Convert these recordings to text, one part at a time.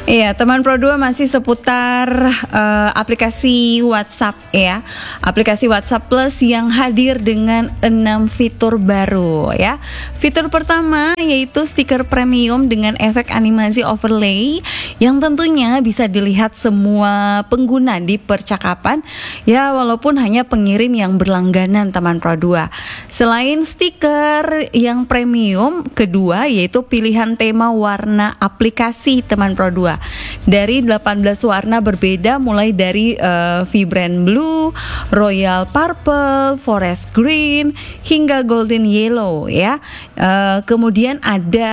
Iya, teman Pro 2 masih seputar aplikasi WhatsApp ya. Aplikasi WhatsApp Plus yang hadir dengan 6 fitur baru ya. Fitur pertama yaitu stiker premium dengan efek animasi overlay yang tentunya bisa dilihat semua pengguna di percakapan ya, walaupun hanya pengirim yang berlangganan teman Pro 2. Selain stiker yang premium, kedua yaitu pilihan tema warna aplikasi teman Pro 2. Dari 18 warna berbeda mulai dari vibrant blue, royal purple, forest green hingga golden yellow ya. Kemudian ada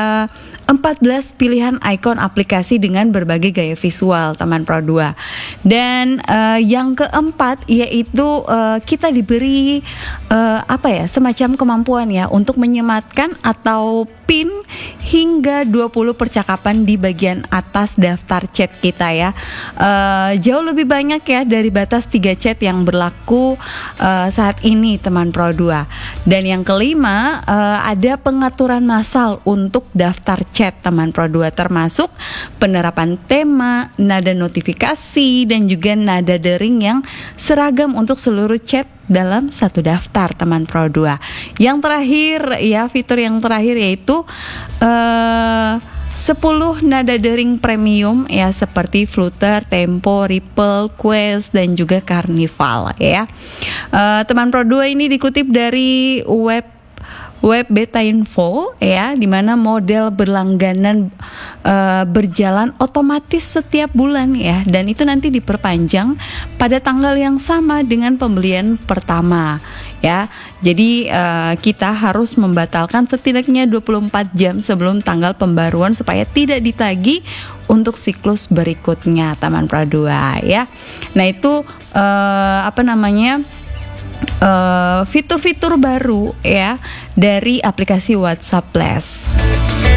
14 pilihan ikon aplikasi dengan berbagai gaya visual teman Pro 2. Dan yang keempat yaitu kita diberi semacam kemampuan ya untuk menyematkan atau pin hingga 20 percakapan di bagian atas daftar chat kita ya. Jauh lebih banyak ya dari batas 3 chat yang berlaku saat ini teman Pro 2. Dan yang kelima ada pengaturan massal untuk daftar chat teman Pro 2, termasuk penerapan tema, nada notifikasi dan juga nada dering yang seragam untuk seluruh chat dalam satu daftar teman Pro 2. Yang terakhir ya, fitur yang terakhir yaitu 10 nada dering premium ya, seperti Flutter, Tempo, Ripple, Quest dan juga Carnival ya. Teman Pro 2 ini dikutip dari web Beta Info ya, di mana model berlangganan berjalan otomatis setiap bulan ya, dan itu nanti diperpanjang pada tanggal yang sama dengan pembelian pertama ya. Jadi kita harus membatalkan setidaknya 24 jam sebelum tanggal pembaruan supaya tidak ditagih untuk siklus berikutnya teman Pro 2 ya. Nah itu fitur-fitur baru ya dari aplikasi WhatsApp Plus.